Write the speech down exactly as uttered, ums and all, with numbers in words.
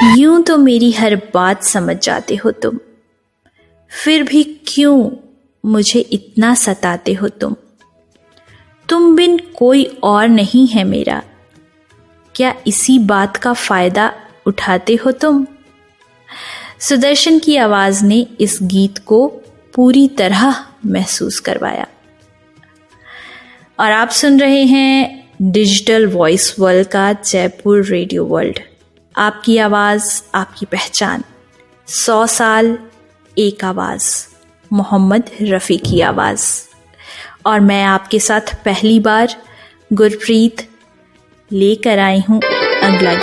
यूं तो मेरी हर बात समझ जाते हो तुम, फिर भी क्यों मुझे इतना सताते हो तुम। तुम बिन कोई और नहीं है मेरा, क्या इसी बात का फायदा उठाते हो तुम। सुदर्शन की आवाज ने इस गीत को पूरी तरह महसूस करवाया। और आप सुन रहे हैं डिजिटल वॉइस वर्ल्ड का जयपुर रेडियो वर्ल्ड। आपकी आवाज, आपकी पहचान, सौ साल एक आवाज, मोहम्मद रफ़ी की आवाज। और मैं आपके साथ पहली बार गुरप्रीत लेकर आई हूं अगला